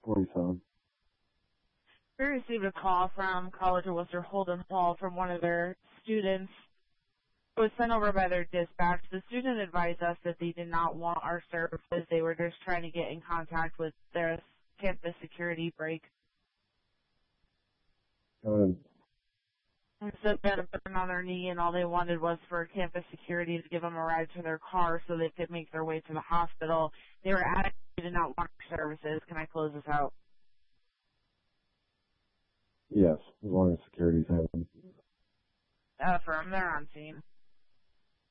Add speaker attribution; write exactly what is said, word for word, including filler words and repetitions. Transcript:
Speaker 1: forty-seven.
Speaker 2: We received a call from College of Worcester Holden Hall from one of their students. It was sent over by their dispatch. The student advised us that they did not want our services. They were just trying to get in contact with their campus security break.
Speaker 1: Um,
Speaker 2: And so they had a burn on their knee, and all they wanted was for campus security to give them a ride to their car so they could make their way to the hospital. They were adamant they did not want our services. Can I close this out?
Speaker 1: yes, as long as security's happening.
Speaker 2: Affirm, they're on scene.